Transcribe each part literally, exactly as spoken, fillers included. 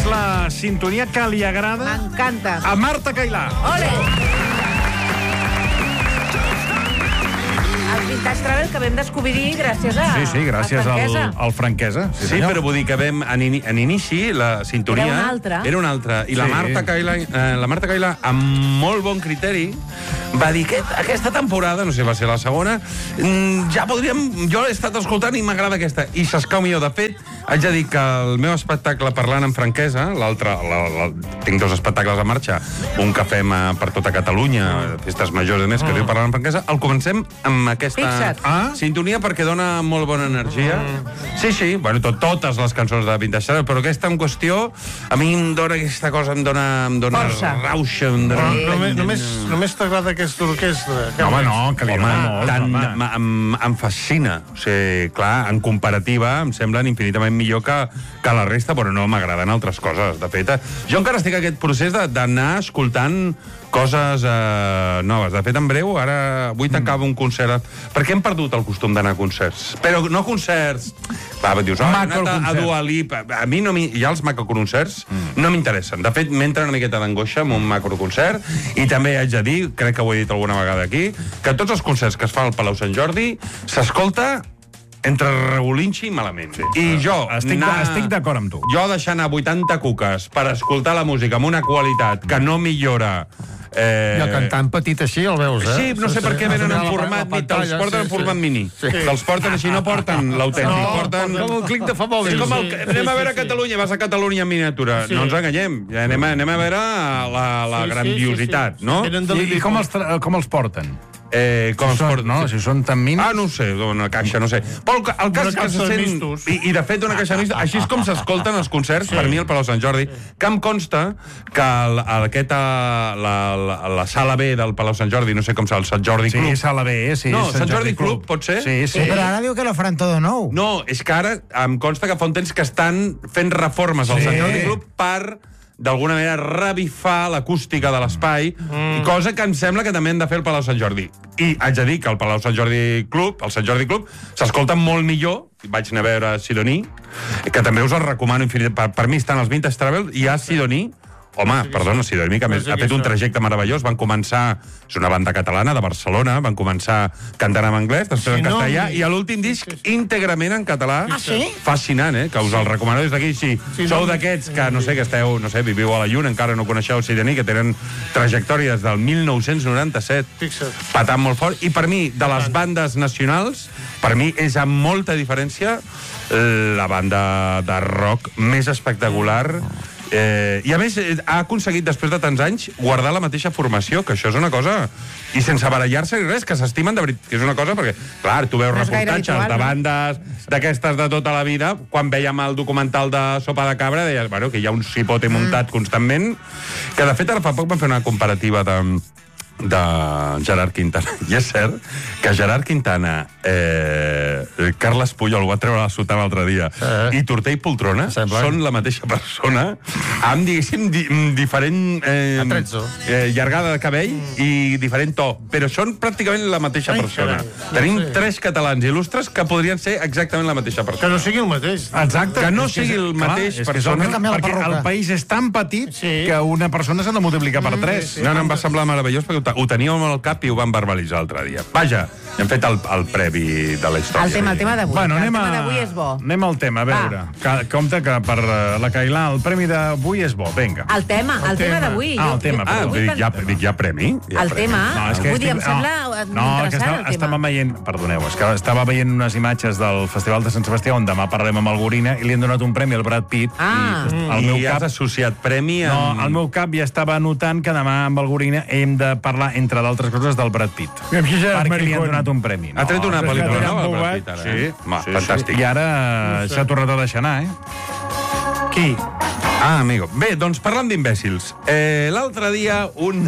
és la sintonia que li agrada... M'encanta. A Marta Cailà. Ole! El Vintage Travel que vam descobrir gràcies a... Sí, sí, gràcies a al, Franquesa. al Franquesa. Sí, sí, però vull dir que vam, en, in, en inici, la sintonia... Era una altra. Era una altra. I la Sí. Marta Cailà, eh, la Marta Cailà, amb molt bon criteri, va dir que aquesta temporada, no sé, va ser la segona, mm, ja podríem... Jo l'he estat escoltant i m'agrada aquesta. I s'escau millor. De fet, haig de dir que el meu espectacle Parlant en Franquesa, l'altre... La, la, tinc dos espectacles a marxa, un que fem a, per tota Catalunya, festes majors de més, que diu Parlant en Franquesa, el comencem amb aquesta Fixa't. Ah? sintonia perquè dona molt bona energia. Sí, sí, bueno, tot, totes les cançons de Vintage Travel, però aquesta en qüestió, a mi em dona aquesta cosa, em dona, em dona Força. rauxa, em dona... Però només, només, només t'agrada aquesta orquestra? Home, no, que li Home, agrada molt, tant, home. m- em, em fascina. O sigui, clar, en comparativa em semblen infinitament millor que, que la resta, però no m'agraden altres coses. De fet, jo encara estic en aquest procés de- d'anar escoltant coses eh, noves. De fet, en breu, ara vull tancar un concert, perquè hem perdut el costum d'anar a concerts. Però no concerts... Va, dius, oh, he anat a, a Macroconcert. Dua Lipa. A mi no m'hi- ja els macroconcerts mm. no m'interessen. De fet, m'entra una miqueta d'angoixa amb un macroconcert, i també haig de dir, crec que ho he dit alguna vegada aquí, que tots els concerts que es fa al Palau Sant Jordi s'escolta entre regulinxi i malament. Sí. I jo... Estic, anar- estic d'acord amb tu. Jo deixar anar vuitanta cuques per escoltar la música amb una qualitat que no millora... Eh... I el cantant petit així el veus, eh? Sí, no sé per què venen en format mini, te'ls porten en format mini. Te'ls porten així, no porten l'autèntic, No, porten... com el clic de fa mòbil. Sí, com el... Sí, Anem a sí, veure sí. Catalunya, vas a Catalunya en miniatura. Sí. No ens enganyem, ja anem, a, anem a veure la, la Sí, sí, grandiositat, sí, sí. no? Eren de I, Lili i com, els tra- com els porten? Eh, com Si es són, porten? no, si són tan minis... Ah, no ho sé, una caixa, no sé. Però el, el cas Una que caixa se de sent... mistos. I, I, de fet, una caixa de mistos, així és com s'escolten els concerts, per mi, al Palau Sant Jordi, que em consta que el, el, aquesta, la, la, la sala B del Palau Sant Jordi, no sé com s'ha, el Sant Jordi Sí, Club... sala B, eh? Sí, No, Sant Jordi Club, pot ser? Sí, sí. Sí, però ara diu que lo faran todo nou. No, és que ara em consta que fa un temps que estan fent reformes al Sí. Sant Jordi Club per d'alguna manera revifar l'acústica de l'espai, mm. cosa que em sembla que també han de fer el Palau Sant Jordi. I haig de dir que el Palau Sant Jordi Club, el Sant Jordi Club, s'escolta molt millor. Vaig anar a veure Sidoní, que també us el recomano infinit. Per, per mi estan els Vintage Travel, i hi ha Sidoní. Home, perdona, Sidoní, que a més ha fet un trajecte meravellós. Van començar, és una banda catalana de Barcelona, van començar cantant en anglès, després en Sí, no, castellà, sí, i a l'últim disc íntegrament en català. Ah, sí? Fascinant, eh? Que us el recomano des d'aquí. Si Sí, sou no, d'aquests que, no sé, que esteu, no sé, viviu a la Lluna, encara no coneixeu Sidoní, que tenen trajectòries del mil nou-cents noranta-set, Fixa't. patant molt fort. I per mi, de les bandes nacionals, per mi és amb molta diferència la banda de rock més espectacular. Eh, I a més, eh, ha aconseguit, després de tants anys, guardar la mateixa formació, que això és una cosa... I sense barallar-se ni res, que s'estimen de veritat, que és una cosa, perquè, clar, tu veus No és gaire reportatges habitual, de no? bandes d'aquestes de tota la vida, quan vèiem el documental de Sopa de Cabra, deies, bueno, que hi ha un cipote muntat constantment, que de fet ara fa poc van fer una comparativa de, de Gerard Quintana. I és cert que Gerard Quintana, eh, Carles Puyol, ho va treure a la sotana l'altre dia, Eh. i Tortell Poltrona Sembla. són la mateixa persona, amb, diguéssim, di, diferent eh, Atrezzo. eh, llargada de cabell i diferent to, però són pràcticament la mateixa Ai, persona. carai. Tenim Sí. tres catalans il·lustres que podrien ser exactament la mateixa Que persona. no sigui el mateix. Exacte. Que no És sigui el clar, mateix és que és persona, el que- canviar la perquè perruca. el país és tan petit Sí. que una persona s'ha de multiplicar per tres. No, no, em va semblar meravellós perquè ho, te- ho teníem al cap i ho van verbalitzar l'altre dia. Vaja, hem fet el, el previ de la història. El tema, el tema d'avui. Bueno, el anem, tema a, d'avui és bo. anem al tema, a veure. Que, compte que per eh, la Cailà el premi d'avui és bo. Vinga. El tema, el, El tema tema. d'avui. Ah, Jo- el tema, jo- Ah, avui dic, pen- ja, dic, ja premi? Ja El premi. tema, és que vull dir, em estic- sembla no, interessant no, que estava, el tema. estava veient, perdoneu, és que estava veient unes imatges del Festival de Sant Sebastià on demà parlarem amb el Gorina i li han donat un premi al Brad Pitt. Ah. I el I meu has cap... associat premi No, amb... al meu cap ja estava notant que demà amb el Gorina hem de parlar, entre d'altres coses, del Brad Pitt. Aquí ja és Perquè li han maricón. donat un premi. Ha tret una és que pel·lícula t'han nova, el Brad embobat. Pitt, ara, Sí, eh? Va, sí, fantàstic. sí. I ara s'ha tornat a deixar anar, eh? Qui? Ah, amigo. Bé, doncs parlant d'imbècils. Eh, L'altre dia un...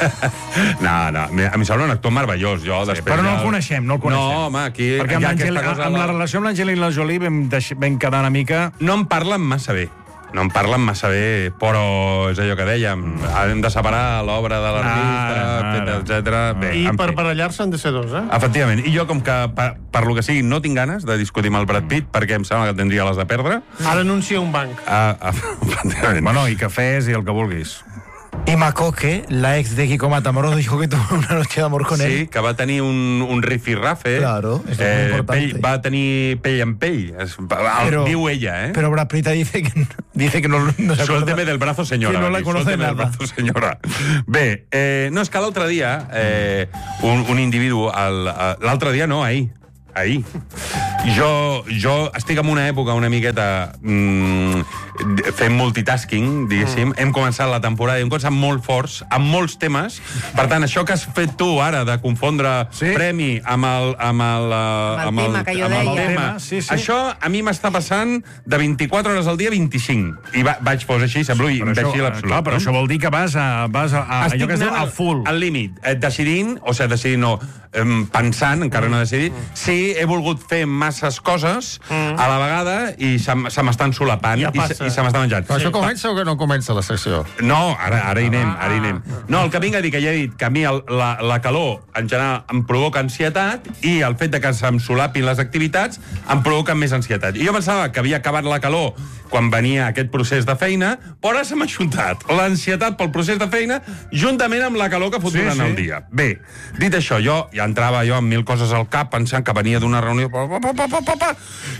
no, no, a mi em sembla un actor meravellós, jo. Sí, després però no ja- el coneixem, no el coneixem. No, home, aquí... Perquè amb, hi ha l'Angel- aquesta cosa amb la de- relació amb l'Angelina Jolie vam, deix... vam quedar una mica... No en parlen massa bé. no en parlen massa bé, però és allò que dèiem, hem de separar l'obra de l'artista, etcètera. Bé, I en per fi. barallar-se han de ser dos, eh? Efectivament. I jo, com que, per, per lo que sigui, no tinc ganes de discutir amb el Brad Pitt, perquè em sembla que tindria les de perdre. Ara anuncia un banc. Ah, ah, efectivament. Bueno, i cafès i el que vulguis. Y Macoque, la ex de Kiko Matamoros, dijo que tuvo una noche de amor con Sí, él. que va tenir un, un rifirrafe. Claro, eso es muy importante. Pell, va tenir pell en pell. Es, va, Pero- diu ella, eh? Pero Brad Pitt dice que, dice que no, no se acuerda. Suélteme del brazo, senyora. Que no va la dir, conoce Suélteme del nada. brazo, senyora. Bé, eh, no, és que l'altre dia, eh, un, un individu, el- eh, l'altre dia no, ahir, ahir, jo, jo estic en una època una miqueta mm, fent multitasking, diguéssim. Mm. Hem començat la temporada i hem començat molt forts, amb molts temes. Per tant, això que has fet tu ara, de confondre Sí. premi amb el, amb el, eh, Amb el tema que jo amb el deia. tema, Sí, sí. això a mi m'està passant de vint-i-quatre hores al dia a vint-i-cinc. I va, vaig posar així, semblo Però això, imbècil absolut. clar, però no? això vol dir que vas a, vas a, a allò que es diu anant a full. Al límit, eh, decidint, o sigui, decidint no, em, pensant, encara no he decidit, si he volgut fer masses coses a la vegada i se, m- se m'estan solapant Ja i, se, passa. i se m'estan menjant. Però això comença o que no comença la secció? No, ara, ara hi anem, ara hi anem. No, el que vinc a dir, que ja he dit que a mi el, la, la calor en general em provoca ansietat i el fet de que se'm solapin les activitats em provoca més ansietat. I jo pensava que havia acabat la calor quan venia aquest procés de feina, però ara se m'ha juntat l'ansietat pel procés de feina juntament amb la calor que fot Sí, durant sí. el dia. Bé, dit això, jo ja entrava jo amb mil coses al cap pensant que venia d'una reunió pa, pa, pa, pa, pa, pa,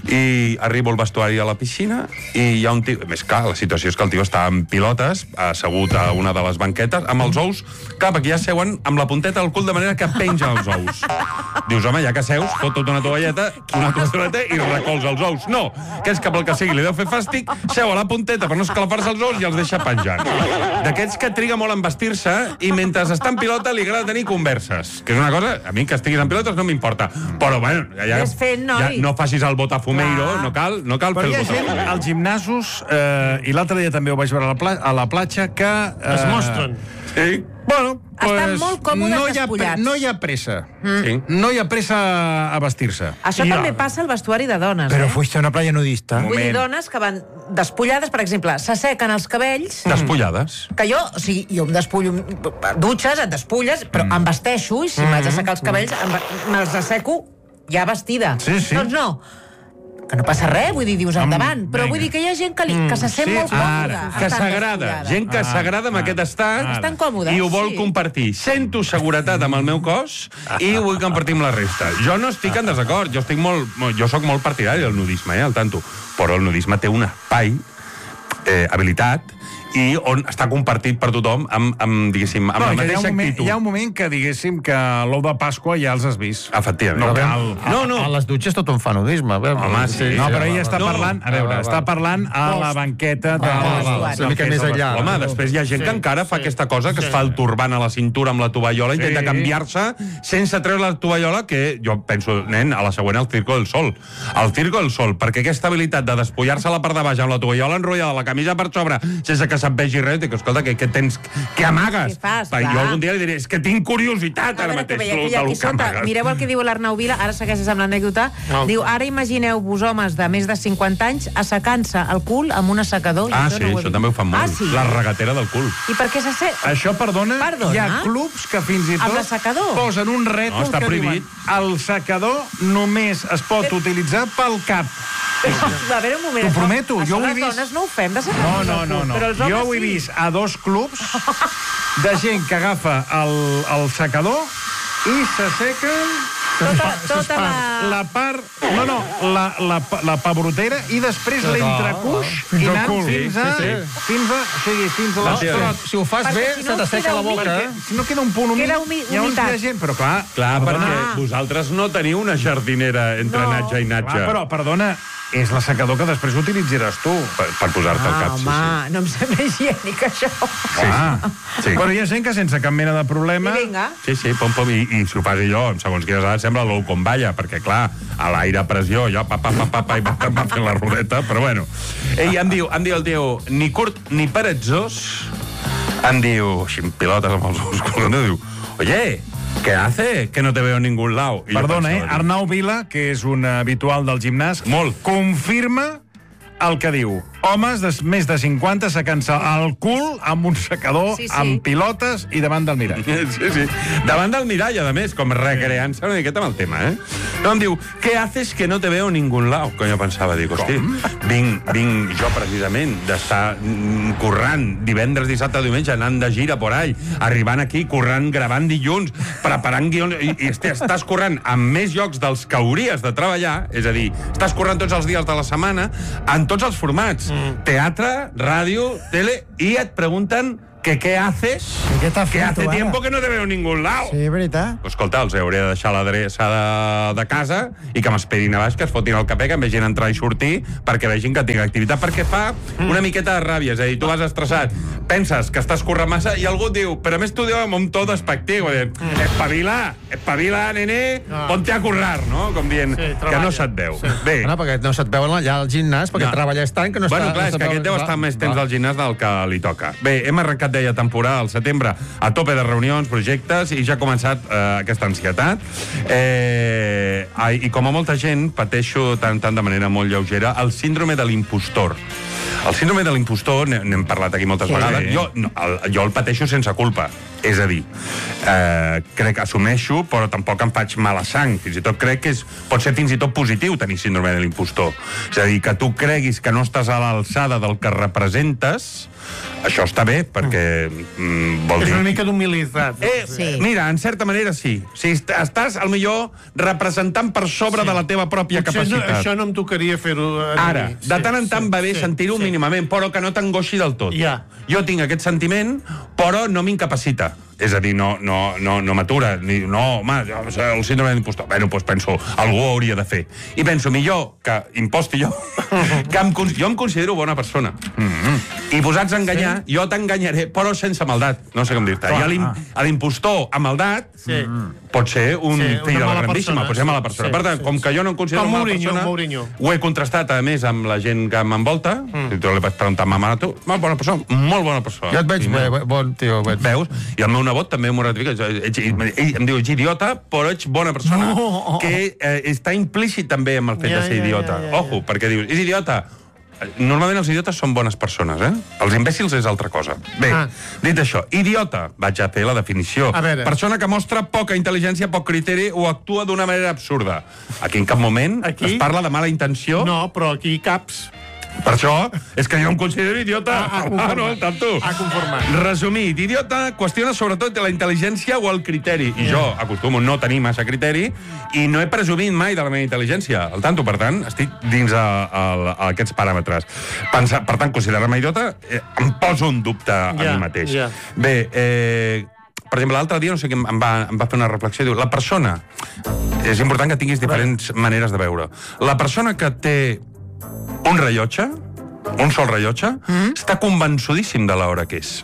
i arribo al vestuari a la piscina i hi ha un tio... Més clar, la situació és que el tio està en pilotes, assegut a una de les banquetes, amb els ous, clar, perquè ja seuen amb la punteta del cul de manera que pengen els ous. Dius, home, ja que seus, fot tota una tovalleta, una tovaleta i recolza els ous. No, que és que pel que sigui li deu fer fàstic, seu a la punteta per no escalfar-se els ous i els deixa penjant. D'aquests que triga molt en vestir-se i mentre està en pilota li agrada tenir converses, que és una cosa, a mi que estiguis en pilotes no m'importa, però bueno, ja, Ves fent, noi. ja no facis el botafumeiro, Clar. no cal, no cal Però fer hi el ha gent botafumeiro. als gimnasos, eh, i l'altre dia també ho vaig veure a la, pla a la platja, que... Eh, Es mostren. Sí? Bueno, Estan pues, molt còmodes no hi ha, despullats. no hi ha pressa. Sí. No hi ha pressa a vestir-se. Això I també no. passa al vestuari de dones, Pero eh? fuiste a una playa nudista. Vull dir, moment. dones que van despullades, per exemple, s'assequen els cabells, Despullades. que jo, o sigui, jo em despullo, dutxes, et despulles, però em vesteixo, i si m'haig d'assecar els cabells, em va- me'ls asseco ja vestida. Sí, sí. Doncs no. Que no passa res, vull dir, dius Am, endavant, però vinga. vull dir que hi ha gent que, li, que se sent sí, molt ara, còmoda. Que estant s'agrada, despullada. gent que s'agrada amb aquest estat Estan còmodes, i ho vol sí. compartir. Sento seguretat amb el meu cos i ho vull compartir amb la resta. Jo no estic en desacord, jo estic molt, jo sóc molt partidari del nudisme, eh, al tanto, però el nudisme té un espai eh, habilitat i on està compartit per tothom amb, amb diguéssim, amb No, la que hi, ha mateixa un moment, actitud. hi ha un moment que, diguéssim, que l'ou de Pasqua ja els has vist. Efectivament. No cal. No, no. A les dutxes tot un fa nudisme. A veure, Home, sí. No, però ella va, està No. parlant, a veure, Va, va, està va. parlant a la banqueta de... Va, va, va, vestuari. una mica més enllà. Home, després hi ha gent que encara fa aquesta cosa, que es fa el turbant a la cintura amb la tovallola, intenta Sí. canviar-se sense treure la tovallola, que jo penso, nen, a la següent el Circo del Sol. El Circo del Sol, perquè aquesta habilitat de despullar-se la part de baix amb la tovallola enrotllada, la camisa per sobre, sense que se't vegi res, dic, escolta, què, què tens, què amagues? Què fas, Va, clar. jo algun dia li diré, és que tinc curiositat A ara veure, que mateix veia que del hi ha aquí que sota. amagues. Mireu el que diu l'Arnau Vila, ara segueixes amb l'anècdota. No. Diu, ara imagineu-vos homes de més de cinquanta anys assecant-se el cul amb un assecador. I Ah, això sí, no ho he això vist. també ho fan molt. Ah, sí? La regatera del cul. I per què s'assec? Això, perdona, Perdona? hi ha clubs que fins i Amb tot l'assecador? posen un rètol No, està que prohibit. diuen el secador només es pot utilitzar pel cap. A veure, un moment. T'ho això- prometo, això jo ho he les vist. dones no ho fem, de No, secar-nos no, el no, cul, no. Però els homes Jo ho he sí. vist a dos clubs de gent que agafa el, el secador i s'assequen Tota, tota la... la part... No, no, la, la, la pabrotera i després l'entrecuix Fins i al anant cul. fins a... Sí, sí. Fins a... O sigui, fins a la... Sí, sí. Però si ho fas Perquè bé, si no se t'asseca queda la humit. boca, eh? Si no queda un punt humit, Queda humi- llavors hi ha humitat. gent... Però clar, Clar, perdona, perquè vosaltres no teniu una jardinera entre No. natja i natja. clar, però, perdona, és l'assecador que després utilitzaràs tu. Per, per posar-te al Ah, cap, home, no em sembla higiènic, això. Ah, sí. Però hi ha gent que sense cap mena de problema... I vinga. Sí, sí, pom, pom, i, i si ho fas jo, amb segons quines edats, sembla l'ou com balla, perquè, clar, a l'aire a pressió, jo, pa, pa, pa, pa, pa, i va, va fent la ruleta, però bueno. Ell em diu, em diu el tio, ni curt ni peretzós, em diu, així en pilotes amb els ous, em diu, oye, ¿qué hace? Que no te veo en ningún lado. I jo Perdona, eh? pensava, Arnau Vila, que és un habitual del gimnàs, Molt. confirma el que diu. homes de més de cinquanta secant-se el cul amb un secador, Sí, sí. amb pilotes i davant del mirall. Sí, sí. Davant del mirall, a més, com recreant-se una miqueta amb el tema, eh? No, em diu, ¿qué haces que no te veo en ningún lado? Que jo pensava, dic, hosti, vinc, vinc jo precisament d'estar mm, currant divendres, dissabte, diumenge, anant de gira por ahí, arribant aquí, currant, gravant dilluns, preparant guions, i, i hosti, estàs currant amb més llocs dels que hauries de treballar, és a dir, estàs currant tots els dies de la setmana, en tots els formats, mm. teatre, ràdio, tele, i et pregunten que què haces, què t'has que fet, hace tu, ara? tiempo que no te veo en ningún lado. Sí, veritat. Pues, escolta, els hauré de deixar l'adreça de, de casa i que m'esperin a baix, que es fotin el capè, que em vegin entrar i sortir, perquè vegin que tinc activitat, perquè fa una miqueta de ràbia, és a dir, tu vas estressat, penses que estàs corrent massa i algú et diu, però a més tu diu amb un to despectiu, espavila, espavila, nene, ponte a currar, no? Com dient, Sí, que treballa. no se't veu. Sí. Bé, No, perquè no se't veuen allà al gimnàs, perquè No. treballes tant que no bueno, està... clar, no és se't que veu- aquest deu va, estar més temps va. al gimnàs del que li toca. Bé, hem arrencat, deia, temporada al setembre a tope de reunions, projectes, i ja ha començat eh, aquesta ansietat. Eh, ai, I com a molta gent, pateixo tant, tant de manera molt lleugera el síndrome de l'impostor. El síndrome de l'impostor, n'he- n'hem parlat aquí moltes Sí. vegades, jo, no, el, jo el pateixo sense culpa. És a dir, eh, crec que assumeixo, però tampoc em faig mala sang. Fins i tot crec que és, pot ser fins i tot positiu tenir síndrome de l'impostor. És a dir, que tu creguis que no estàs a l'alçada del que representes, això està bé, perquè mm, vol És dir... una mica d'humilitat. Eh, Sí. Mira, en certa manera sí. Si est- estàs, al millor, representant per sobre sí. de la teva pròpia Potser no, capacitat. això no em tocaria fer-ho a mi. Ara, de tant en tant va bé sí, sentir-ho sí. mínimament, però que no t'angoixi del tot. Ja. Jo tinc aquest sentiment, però no m'incapacita. És a dir, no, no, no, no m'atura. Ni, no, home, el síndrome de l'impostor. Bé, doncs penso, algú ho hauria de fer. I penso, millor que imposti jo, que em, con- jo em considero bona persona. Mm-hmm. I posats a enganyar, sí. jo t'enganyaré, però sense maldat. No sé com dir-te. I a l'im- a l'impostor amb maldat Sí. pot ser un Sí, fill una de la mala grandíssima, persona, pot ser mala sí, persona. sí, Per tant, sí, com que jo no em considero Com mala Mourinho, persona, Mourinho. ho he contrastat, a més, amb la gent que m'envolta, mm. i tu li vaig preguntar a ma mare, tu, molt bona persona, molt bona persona. Jo et veig I bé, me- bé, bon tio. Et veus? I el meu nebot també m'ho ratifica. Ets, ell em diu, ets idiota, però ets bona persona. Oh, oh, oh. Que eh, està implícit també amb el fet Ja, de ser ja, idiota. ja, ja, ja. Ojo, perquè dius, és idiota. Normalment els idiotes són bones persones, eh? Els imbècils és altra cosa. Bé, Ah. dit això, idiota, vaig a fer la definició. A veure. Persona que mostra poca intel·ligència, poc criteri o actua d'una manera absurda. Aquí en cap moment Aquí? es parla de mala intenció. No, però aquí hi caps. Per això, és que jo em considero idiota. Ah, ah, conformat. no, tant tu. Ah, conformat. Resumir, d'idiota qüestiona sobretot la intel·ligència o el criteri. I jo acostumo no tenir massa criteri i no he presumit mai de la meva intel·ligència. Al tanto, per tant, estic dins a, a, a aquests paràmetres. Pensa, per tant, considerar-me idiota, eh, em poso un dubte a Ja, mi mateix. ja. Bé, eh, per exemple, l'altre dia, no sé què, em va, em va fer una reflexió, diu, la persona, és important que tinguis diferents maneres de veure. La persona que té un rellotge, un sol rellotge, mm? està convençudíssim de l'hora que és.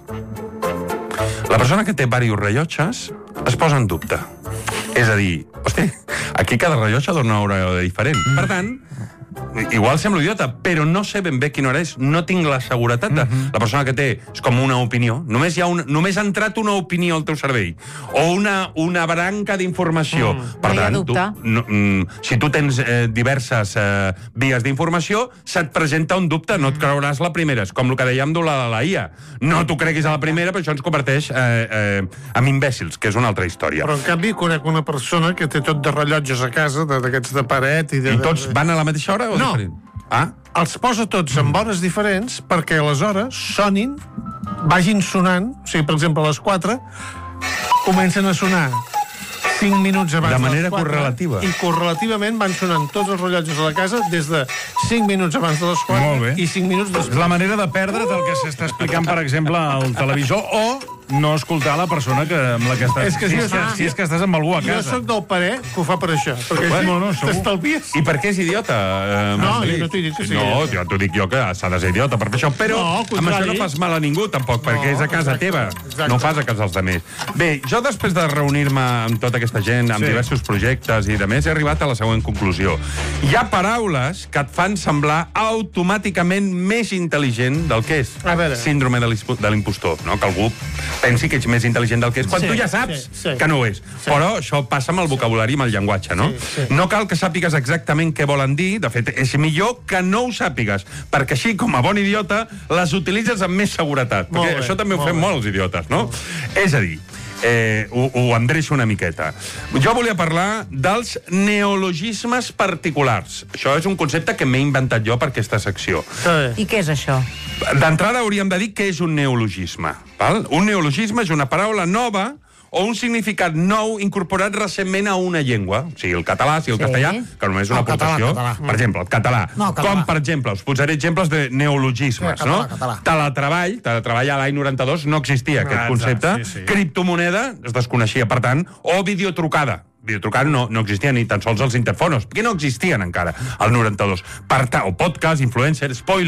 La persona que té diversos rellotges es posa en dubte. És a dir, hosti, aquí cada rellotge dona una hora diferent. Mm. Per tant, igual semblo idiota, però no sé ben bé quina hora és, no tinc la seguretat de... Mm-hmm. La persona que té és com una opinió, només, hi ha una, només ha entrat una opinió al teu cervell, o una, una branca d'informació. Mm. Per No hi ha tant, dubte. tu, no, mm, si tu tens eh, diverses eh, vies d'informació, se't presenta un dubte, no et creuràs la primera. És com el que dèiem de la, la I A. No t'ho creguis a la primera, però això ens converteix eh, eh, en imbècils, que és una altra història. Però, en canvi, conec una persona que té tot de rellotges a casa, de- d'aquests de paret... I, de, I tots van a la mateixa hora o No. diferent? Ah? Els posa tots en hores diferents perquè les hores sonin, vagin sonant, o sigui, per exemple, a les quatre, comencen a sonar cinc minuts abans De manera les quatre, correlativa. I correlativament van sonant tots els rellotges a la casa des de cinc minuts abans de les quatre Molt bé. i cinc minuts És després. la manera de perdre't el que s'està explicant, per exemple, al televisor, o no escoltar la persona que, amb la que estàs... És que si, jo és que, soc- si és que estàs amb algú a Jo casa. sóc del parer que ho fa per això, perquè Bueno, no, així segur. t'estalvies. I per què és idiota? Eh, No, Marcelí? jo no t'he dit que sigui No, idiota. jo t'ho dic jo que s'ha de ser idiota per fer això, però No, al amb contrari. això no fas mal a ningú, tampoc, perquè és a casa exacte, teva. exacte. No fas a casa dels altres. Bé, jo després de reunir-me amb tota aquesta gent, amb Sí. diversos projectes i de més, he arribat a la següent conclusió. Hi ha paraules que et fan semblar automàticament més intel·ligent del que és. A veure. Síndrome de l'ispo- de l'impostor, no? Que algú pensi que ets més intel·ligent del que és, quan Sí, tu ja saps sí, sí. que no ho és. Sí. Però això passa amb el vocabulari i amb el llenguatge, no? Sí, sí. No cal que sàpigues exactament què volen dir, de fet, és millor que no ho sàpigues, perquè així, com a bon idiota, les utilitzes amb més seguretat. Molt Perquè bé, això també ho molt fem bé. molt els idiotes, no? És a dir, eh, ho, ho endreixo una miqueta. Jo volia parlar dels neologismes particulars. Això és un concepte que m'he inventat jo per aquesta secció. I què és això? D'entrada hauríem de dir què és un neologisme. Val? Un neologisme és una paraula nova o un significat nou incorporat recentment a una llengua. O sigui, el català, o sigui, el Sí. castellà, que només és una El català, aportació. català. Per exemple, el català. No, el català. Com, per exemple, us posaré exemples de neologismes, Sí, català, no? català. Teletreball, teletreball a l'any noranta-dos no existia, aquest Ah, concepte. exacte, sí, sí. Criptomoneda es desconeixia, per tant, o videotrucada. Videotrucada no, no existia ni tan sols els interfonos, perquè no existien encara, al noranta-dos. Per tant, o podcast, influencer, spoiler,